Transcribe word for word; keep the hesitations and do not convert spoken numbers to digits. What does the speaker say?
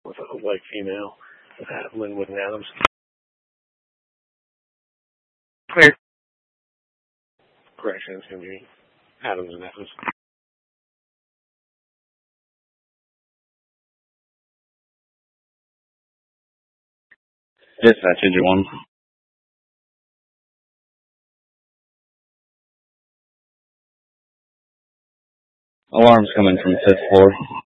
with a white female, uh, Linwood and Adams. Clear. Correction, it's going to be Adams and Evans. Dispatch, engine one. Alarms coming from fifth floor.